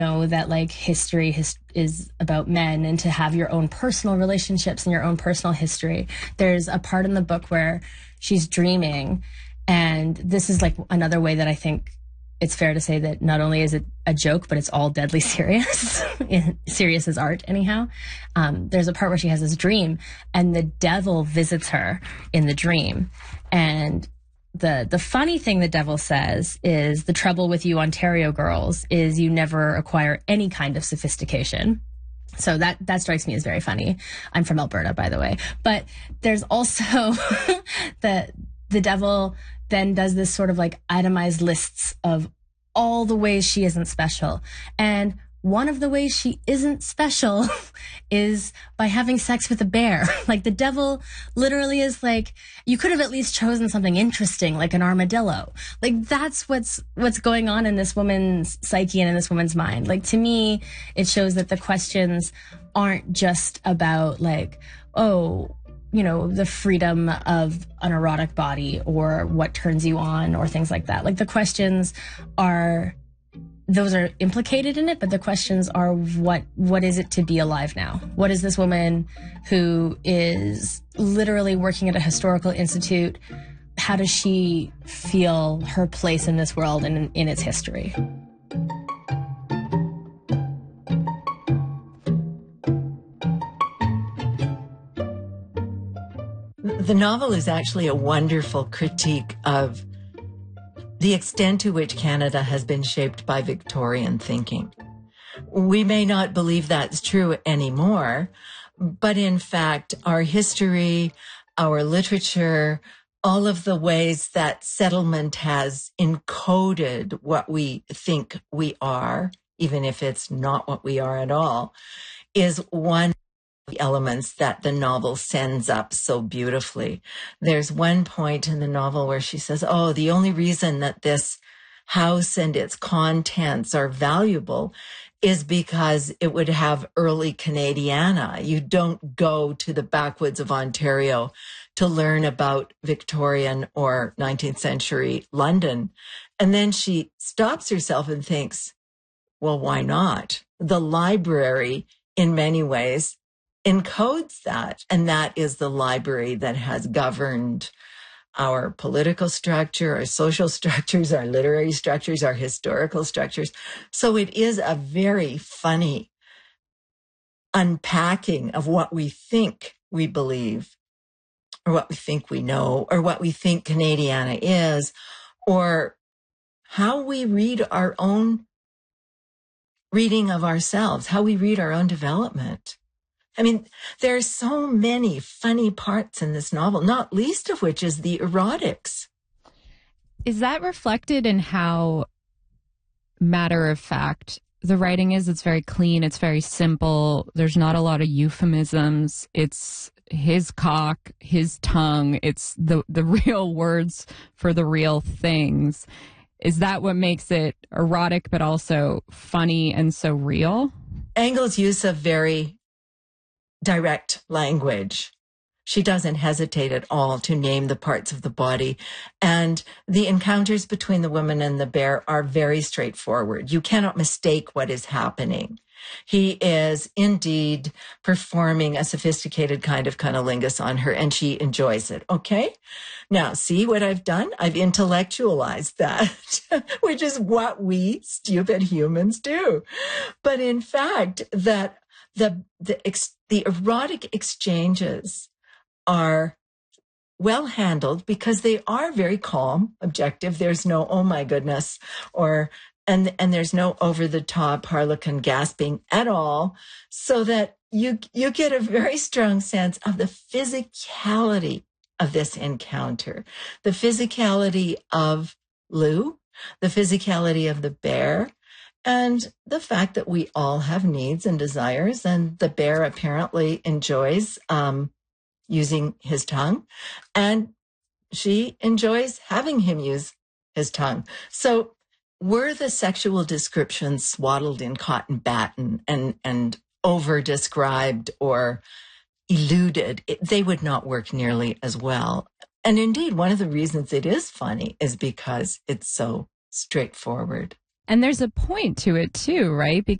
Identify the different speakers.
Speaker 1: know that like history is about men, and to have your own personal relationships and your own personal history. There's a part in the book where she's dreaming, and this is like another way that I think it's fair to say that not only is it a joke, but it's all deadly serious. Serious as art, anyhow. There's a part where she has this dream, and the devil visits her in the dream. And the funny thing the devil says is, the trouble with you Ontario girls is you never acquire any kind of sophistication. So that strikes me as very funny. I'm from Alberta, by the way. But there's also the devil then does this sort of like itemized lists of all the ways she isn't special. And one of the ways she isn't special is by having sex with a bear. Like, the devil literally is like, you could have at least chosen something interesting, like an armadillo. Like, that's what's going on in this woman's psyche and in this woman's mind. Like, to me, it shows that the questions aren't just about like, oh, you know, the freedom of an erotic body or what turns you on or things like that. Like, the questions are, those are implicated in it, but the questions are, what is it to be alive now? What is this woman who is literally working at a historical institute? How does she feel her place in this world and in its history?
Speaker 2: The novel is actually a wonderful critique of the extent to which Canada has been shaped by Victorian thinking. We may not believe that's true anymore, but in fact, our history, our literature, all of the ways that settlement has encoded what we think we are, even if it's not what we are at all, is one elements that the novel sends up so beautifully. There's one point in the novel where she says, oh, the only reason that this house and its contents are valuable is because it would have early Canadiana. You don't go to the backwoods of Ontario to learn about Victorian or 19th century London. And then she stops herself and thinks, well, why not? The library, in many ways, encodes that. And that is the library that has governed our political structure, our social structures, our literary structures, our historical structures. So it is a very funny unpacking of what we think we believe, or what we think we know, or what we think Canadiana is, or how we read our own reading of ourselves, how we read our own development. I mean, there are so many funny parts in this novel, not least of which is the erotics.
Speaker 3: Is that reflected in how matter of fact the writing is? It's very clean. It's very simple. There's not a lot of euphemisms. It's his cock, his tongue. It's the real words for the real things. Is that what makes it erotic, but also funny and so real?
Speaker 2: Engel's use of very direct language. She doesn't hesitate at all to name the parts of the body. And the encounters between the woman and the bear are very straightforward. You cannot mistake what is happening. He is indeed performing a sophisticated kind of cunnilingus on her, and she enjoys it. Okay? Now, see what I've done? I've intellectualized that, which is what we stupid humans do. But in fact, that the erotic exchanges are well handled because they are very calm, objective. There's no, oh my goodness, and there's no over the top harlequin gasping at all, so that you get a very strong sense of the physicality of this encounter, the physicality of Lou, the physicality of the bear, and the fact that we all have needs and desires, and the bear apparently enjoys using his tongue, and she enjoys having him use his tongue. So were the sexual descriptions swaddled in cotton batton and over-described or eluded, they would not work nearly as well. And indeed, one of the reasons it is funny is because it's so straightforward.
Speaker 3: And there's a point to it too, right?